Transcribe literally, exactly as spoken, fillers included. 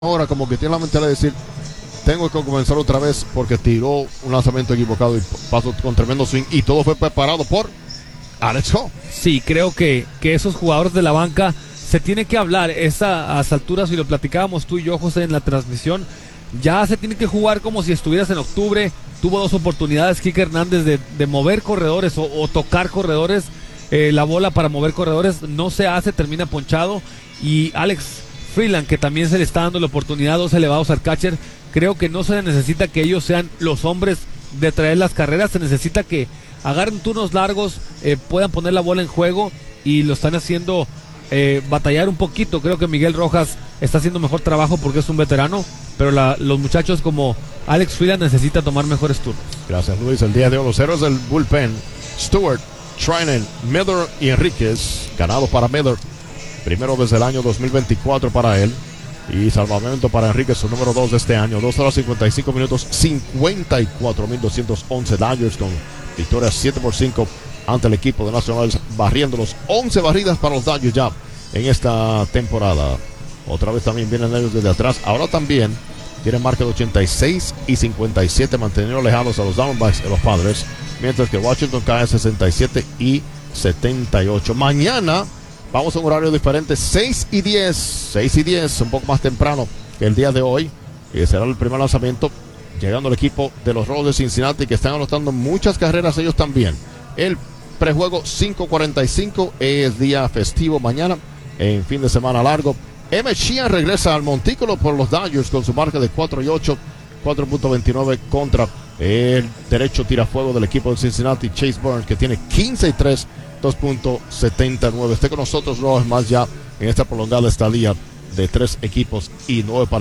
Ahora como que tiene la mentalidad de decir, tengo que comenzar otra vez porque tiró un lanzamiento equivocado y pasó con tremendo swing y todo fue preparado por Alex Hall. Sí, creo que, que esos jugadores de la banca se tiene que hablar esa, a esas alturas, y lo platicábamos tú y yo, José, en la transmisión. Ya se tiene que jugar como si estuvieras en octubre. Tuvo dos oportunidades Kike Hernández de, de mover corredores o, o tocar corredores. Eh, la bola para mover corredores no se hace, termina ponchado. Y Alex Freeland, que también se le está dando la oportunidad, dos elevados al catcher. Creo que no se le necesita que ellos sean los hombres de traer las carreras. Se necesita que agarren turnos largos, eh, puedan poner la bola en juego, y lo están haciendo eh, batallar un poquito. Creo que Miguel Rojas está haciendo mejor trabajo porque es un veterano, pero la, los muchachos como Alex Freeland necesitan tomar mejores turnos. Gracias, Luis. El día de hoy los héroes del bullpen: Stewart, Treinen, Miller y Enríquez. Ganado para Miller, primero desde el año dos mil veinticuatro para él, y salvamento para Enríquez, su número dos de este año. Dos horas cincuenta y cinco minutos, cincuenta y cuatro mil doscientos once Dodgers, con victoria siete por cinco ante el equipo de Nacionales, barriéndolos. once barridas para los Dodgers ya en esta temporada. Otra vez también vienen ellos desde atrás. Ahora también tienen marca de ochenta y seis y cincuenta y siete, manteniendo alejados a los Diamondbacks de los Padres, mientras que Washington cae sesenta y siete y setenta y ocho. Mañana vamos a un horario diferente, seis y diez, seis y diez, un poco más temprano que el día de hoy, y será el primer lanzamiento, llegando el equipo de los Rojos de Cincinnati, que están anotando muchas carreras ellos también. El prejuego cinco cuarenta y cinco, es día festivo mañana, en fin de semana largo. Emmett Sheehan regresa al montículo por los Dodgers con su marca de cuatro y ocho, cuatro punto veintinueve contra el derecho tirafuego del equipo de Cincinnati, Chase Burns, que tiene quince y tres, dos punto setenta y nueve. Esté con nosotros, no es más, ya en esta prolongada estadía de tres equipos y nueve partidos.